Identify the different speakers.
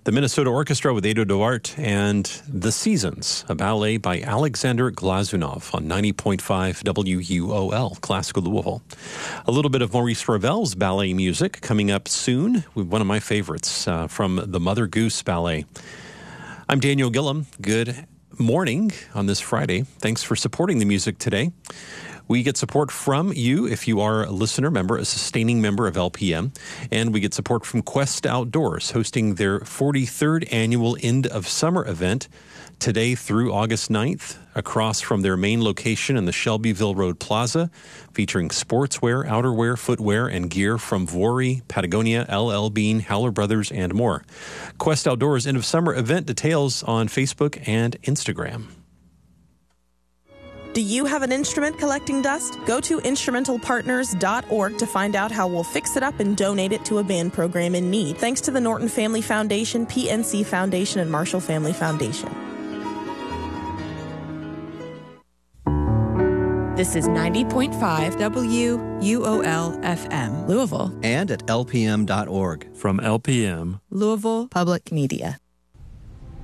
Speaker 1: The Minnesota Orchestra with Edo Duarte and The Seasons, a ballet by Alexander Glazunov on 90.5 WUOL, Classical Louisville. A little bit of Maurice Ravel's ballet music coming up soon with one of my favorites from the Mother Goose Ballet. I'm Daniel Gillum. Good morning on this Friday. Thanks for supporting the music today. We get support from you if you are a listener member, a sustaining member of LPM, and we get support from Quest Outdoors, hosting their 43rd annual End of Summer event today through August 9th, across from their main location in the Shelbyville Road Plaza, featuring sportswear, outerwear, footwear, and gear from Vuori, Patagonia, LL Bean, Howler Brothers, and more. Quest Outdoors End of Summer event details on Facebook and Instagram.
Speaker 2: Do you have an instrument collecting dust? Go to instrumentalpartners.org to find out how we'll fix it up and donate it to a band program in need. Thanks to the Norton Family Foundation, PNC Foundation, and Marshall Family Foundation.
Speaker 3: This is 90.5 WUOL FM, Louisville.
Speaker 4: And at lpm.org.
Speaker 5: From LPM,
Speaker 3: Louisville Public Media.